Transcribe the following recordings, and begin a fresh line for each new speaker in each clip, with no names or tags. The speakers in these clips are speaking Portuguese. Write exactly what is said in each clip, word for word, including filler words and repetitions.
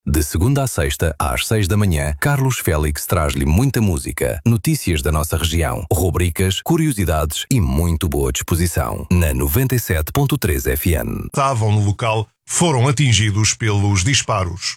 De segunda a sexta, às seis da manhã, Carlos Félix traz-lhe muita música, notícias da nossa região, rubricas, curiosidades e muito boa disposição. Na noventa e sete ponto três F M.
Estavam no local, foram atingidos pelos disparos.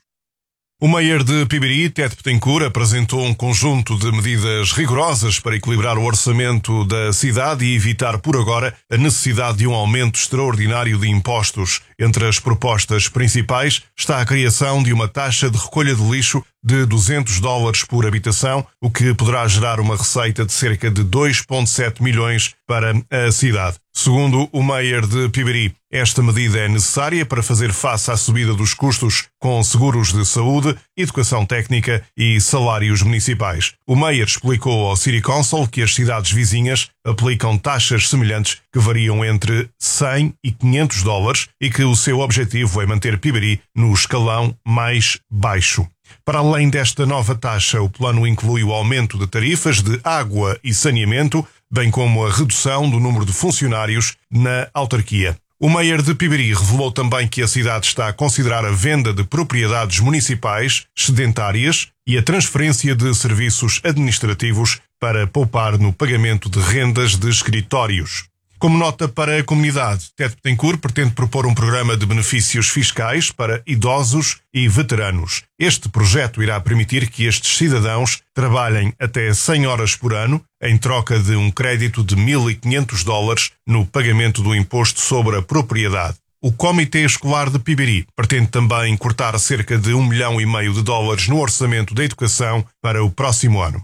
O Mayor de Pibiri, Ted Petencourt, apresentou um conjunto de medidas rigorosas para equilibrar o orçamento da cidade e evitar, por agora, a necessidade de um aumento extraordinário de impostos. Entre as propostas principais está a criação de uma taxa de recolha de lixo de duzentos dólares por habitação, o que poderá gerar uma receita de cerca de dois vírgula sete milhões para a cidade. Segundo o Mayor de Pibiri, esta medida é necessária para fazer face à subida dos custos com seguros de saúde, educação técnica e salários municipais. O Mayor explicou ao City Council que as cidades vizinhas aplicam taxas semelhantes que variam entre cem e quinhentos dólares e que o seu objetivo é manter Pibiri no escalão mais baixo. Para além desta nova taxa, o plano inclui o aumento de tarifas de água e saneamento, bem como a redução do número de funcionários na autarquia. O Mayor de Pibiri revelou também que a cidade está a considerar a venda de propriedades municipais sedentárias e a transferência de serviços administrativos para poupar no pagamento de rendas de escritórios. Como nota para a comunidade, Ted Petencourt pretende propor um programa de benefícios fiscais para idosos e veteranos. Este projeto irá permitir que estes cidadãos trabalhem até cem horas por ano, em troca de um crédito de mil e quinhentos dólares no pagamento do imposto sobre a propriedade. O Comitê Escolar de Pibiri pretende também cortar cerca de um milhão e meio de dólares no orçamento da educação para o próximo ano.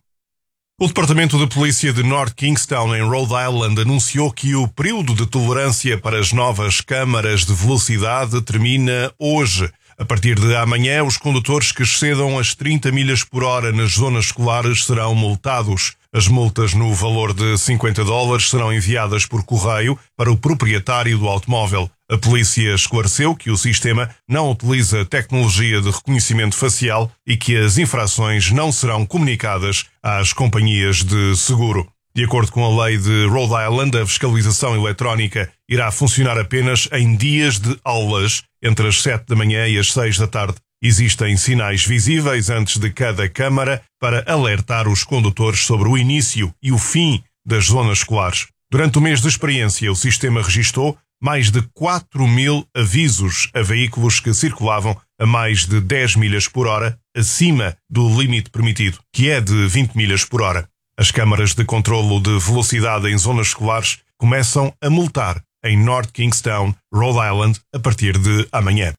O Departamento de Polícia de North Kingstown, em Rhode Island, anunciou que o período de tolerância para as novas câmaras de velocidade termina hoje. A partir de amanhã, os condutores que excedam as trinta milhas por hora nas zonas escolares serão multados. As multas no valor de cinquenta dólares serão enviadas por correio para o proprietário do automóvel. A polícia esclareceu que o sistema não utiliza tecnologia de reconhecimento facial e que as infrações não serão comunicadas às companhias de seguro. De acordo com a lei de Rhode Island, a fiscalização eletrónica irá funcionar apenas em dias de aulas, entre as sete da manhã e as seis da tarde. Existem sinais visíveis antes de cada câmara para alertar os condutores sobre o início e o fim das zonas escolares. Durante o mês de experiência, o sistema registou mais de quatro mil avisos a veículos que circulavam a mais de dez milhas por hora, acima do limite permitido, que é de vinte milhas por hora. As câmaras de controlo de velocidade em zonas escolares começam a multar em North Kingstown, Rhode Island, a partir de amanhã.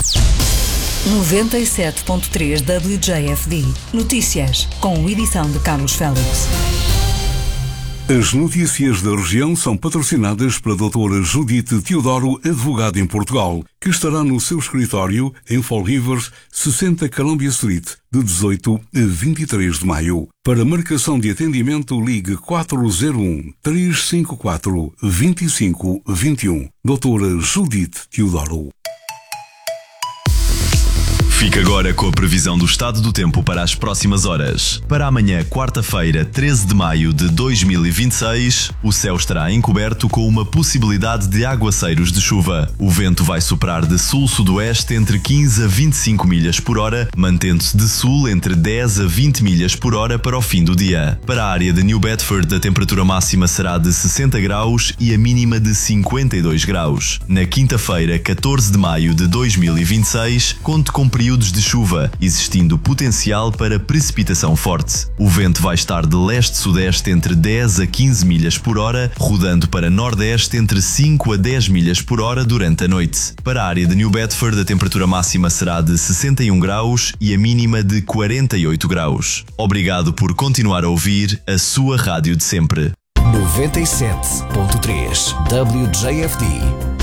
noventa e sete ponto três W J F D. Notícias, com edição de Carlos Félix.
As notícias da região são patrocinadas pela doutora Judite Teodoro, advogada em Portugal, que estará no seu escritório em Fall Rivers, sessenta Columbia Street, de dezoito a vinte e três de maio. Para marcação de atendimento, ligue quatro zero um, três cinco quatro, dois cinco dois um. doutora Judite Teodoro.
Fique agora com a previsão do estado do tempo para as próximas horas. Para amanhã, quarta-feira, treze de maio de dois mil e vinte e seis, o céu estará encoberto com uma possibilidade de aguaceiros de chuva. O vento vai soprar de sul-sudoeste entre quinze a vinte e cinco milhas por hora, mantendo-se de sul entre dez a vinte milhas por hora para o fim do dia. Para a área de New Bedford, a temperatura máxima será de sessenta graus e a mínima de cinquenta e dois graus. Na quinta-feira, catorze de maio de dois mil e vinte e seis, conte com períodos de chuva, existindo potencial para precipitação forte. O vento vai estar de leste-sudeste entre dez a quinze milhas por hora, rodando para nordeste entre cinco a dez milhas por hora durante a noite. Para a área de New Bedford, a temperatura máxima será de sessenta e um graus e a mínima de quarenta e oito graus. Obrigado por continuar a ouvir a sua rádio de sempre.
noventa e sete ponto três W J F D.